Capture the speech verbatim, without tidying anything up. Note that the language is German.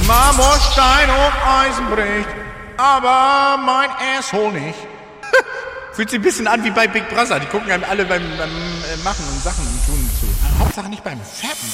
Marmorstein und Eisen bricht, aber mein Asshole nicht. Fühlt sich ein bisschen an wie bei Big Brother. Die gucken einem alle beim, beim äh, Machen und Sachen und Tun zu. Hauptsache nicht beim Fappen.